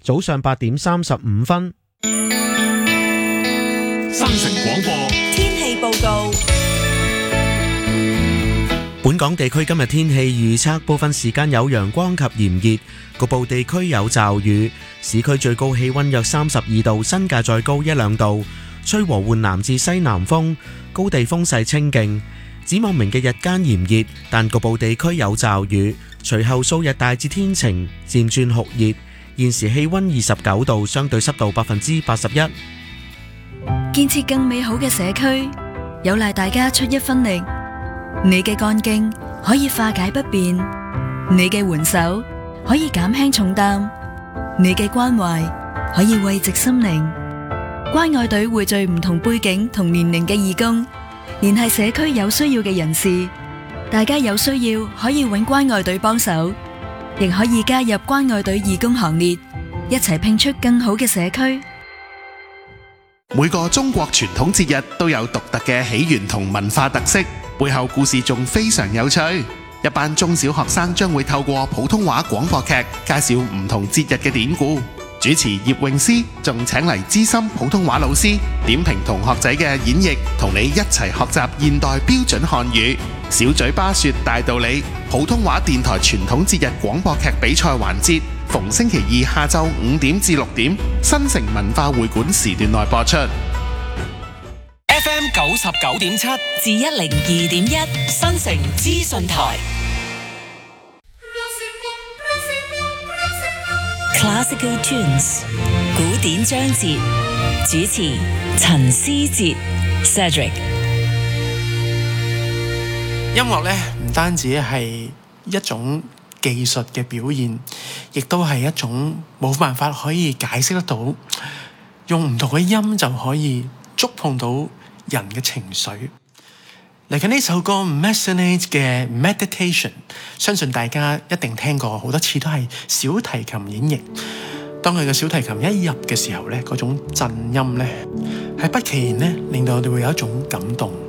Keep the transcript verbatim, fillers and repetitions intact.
早上八點三十五分。 新城廣播天氣報告。 本港地區今日天氣預測，部分時間有陽光及炎熱，局部地區有驟雨。市區最高氣溫約三十二度，新界再高一兩度。吹和緩南至西南風，高地風勢清勁。展望明嘅日間炎熱，但局部地區有驟雨。隨後數日大致天晴，漸轉酷熱。現時氣溫二十九度，相對濕度百分之八十一。 建設更美好嘅社區，有賴大家出一分力。你嘅幹勁可以化解不便，你嘅援手可以減輕重擔，你嘅關懷可以慰藉心靈。關愛隊匯聚唔同背景同年齡嘅義工，聯繫社區有需要嘅人士。大家有需要可以揾關愛隊幫手，亦可以加入關愛隊義工行列，一齊拼出更好嘅社區。 每個中國傳統節日都有獨特嘅起源同文化特色，背後故事仲非常有趣。一班中小學生將會透過普通話廣播劇介紹唔同節日嘅典故。主持葉詠詩仲請嚟資深普通話老師點評同學仔嘅演繹，同你一齊學習現代標準漢語。小嘴巴說大道理，普通話電台傳統節日廣播劇比賽環節，逢星期二下晝五點至六點，新城文化會館時段內播出。 F M 九十九點七至一零二點一，新城資訊台。Classical Tunes 古典章節，主持陳思哲 Cedric。 音樂呢，唔單止係一種技術嘅表現，亦都係一種冇辦法可以解釋得到，用唔同嘅音就可以觸碰到人嘅情緒。嚟緊呢首歌 Massenet 嘅 Meditation， 相信大家一定聽過好多次，都係小提琴演繹。當佢嘅小提琴一入嘅時候呢，嗰種震音呢，係不其然呢，令到我哋會有一種感動。